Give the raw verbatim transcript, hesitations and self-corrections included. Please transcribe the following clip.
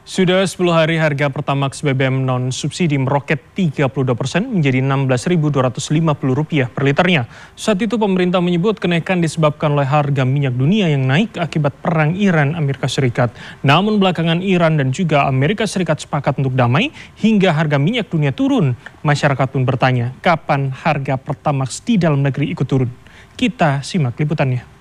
Sudah sepuluh hari harga Pertamax B B M non-subsidi meroket tiga puluh dua persen menjadi enam belas ribu dua ratus lima puluh rupiah per liternya. Saat itu pemerintah menyebut kenaikan disebabkan oleh harga minyak dunia yang naik akibat perang Iran-Amerika Serikat. Namun belakangan Iran dan juga Amerika Serikat sepakat untuk damai hingga harga minyak dunia turun. Masyarakat pun bertanya, kapan harga Pertamax di dalam negeri ikut turun? Kita simak liputannya.